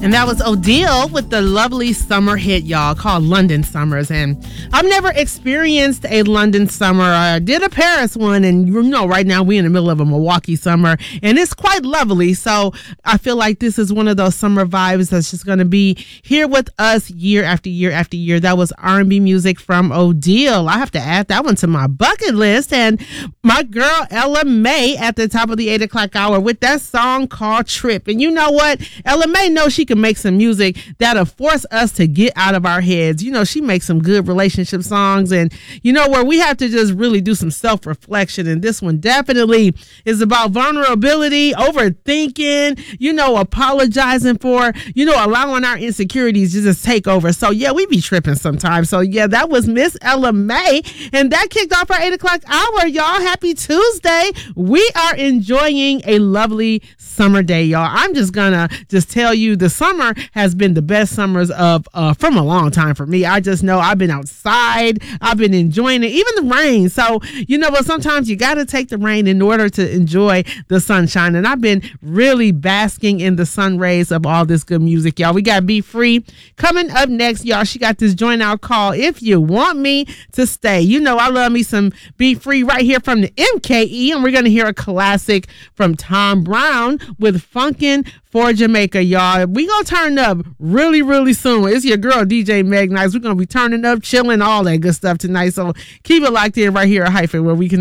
And that was Odile with the lovely summer hit, y'all, called London Summers. And I've never experienced a London summer. I did a Paris one, and you know, right now we're in the middle of a Milwaukee summer, and it's quite lovely. So I feel like this is one of those summer vibes that's just going to be here with us year after year after year. That was R&B music from Odile. I have to add that one to my bucket list. And my girl Ella Mai at the top of the 8 o'clock hour with that song called Trip. And you know what? Ella Mai knows she can make some music that'll force us to get out of our heads. You know, she makes some good relationship songs, and you know, where we have to just really do some self-reflection. And this one definitely is about vulnerability, overthinking, you know, apologizing for, you know, allowing our insecurities to just take over. So yeah, we be tripping sometimes. So yeah, that was Miss Ella Mai, and that kicked off our 8 o'clock hour, y'all. Happy Tuesday. We are enjoying a lovely summer day, y'all. I'm just gonna tell you, the summer has been the best summers of from a long time for me. I just know I've been outside, I've been enjoying it, even the rain. So you know, but sometimes you got to take the rain in order to enjoy the sunshine. And I've been really basking in the sun rays of all this good music, y'all. We got Be Free coming up next, y'all. She got this joint out called If You Want Me to Stay. You know, I love me some Be Free right here from the MKE, and we're gonna hear a classic from Tom Brown with Funkin' for Jamaica, y'all. We gonna turn up really, really soon. It's your girl, DJ Meg Nice. We're gonna be turning up, chilling, all that good stuff tonight. So keep it locked in right here at Hyphen, where we can